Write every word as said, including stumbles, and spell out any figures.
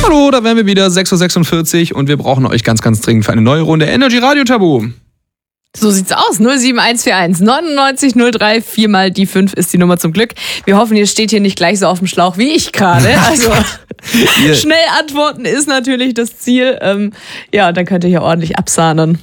Hallo, da wären wir wieder, sechs Uhr sechsundvierzig und wir brauchen euch ganz, ganz dringend für eine neue Runde Energy Radio Tabu. So sieht's aus. null sieben eins vier eins neunundneunzig null drei, viermal die fünf ist die Nummer zum Glück. Wir hoffen, ihr steht hier nicht gleich so auf dem Schlauch wie ich gerade. Also schnell antworten ist natürlich das Ziel. Ähm, ja, dann könnt ihr hier ordentlich absahnen.